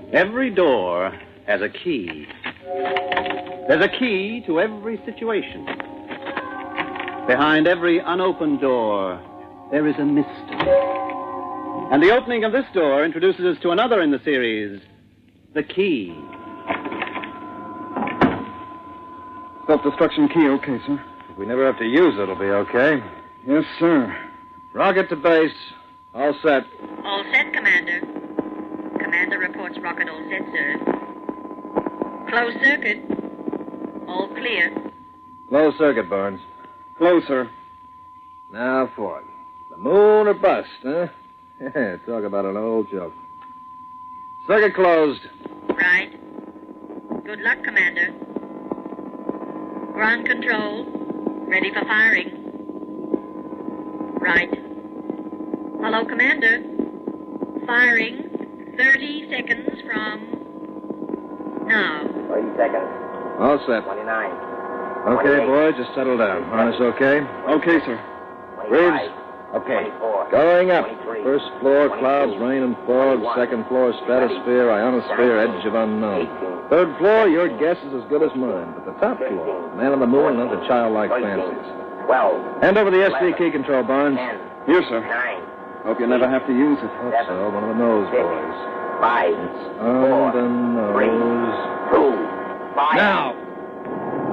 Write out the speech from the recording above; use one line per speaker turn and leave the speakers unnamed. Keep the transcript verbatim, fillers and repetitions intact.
Every door has a key. There's a key to every situation. Behind every unopened door, there is a mystery. And the opening of this door introduces us to another in the series, The Key.
Self-destruction key, okay, sir.
If we never have to use it, it'll be okay.
Yes, sir.
Rocket to base. All set.
All set, Commander. Commander reports rocket all set, sir. Closed circuit. All clear.
Closed circuit, Barnes.
Close, sir.
Now for it. The moon or bust, huh? Talk about an old joke. Circuit closed.
Right. Good luck, Commander. Ground control. Ready for firing. Right. Hello, Commander. Firing. Thirty seconds from now.
Thirty seconds.
All set.
Twenty-nine.
Okay, boys, just settle down. Harness okay?
Okay, sir.
Reeves?
Okay.
Going up. First floor, clouds, rain, and fog. Second floor, stratosphere, ionosphere, edge of unknown. Third floor, your guess is as good as mine. But the top floor, man on the moon and other childlike fancies.
Twelve.
Hand over the S D key control, Barnes.
Ten.
Here, sir.
Nine.
Hope you never have to use it.
Hope so. One of the nose boys.
Five.
On the nose.
Two. Five.
Now.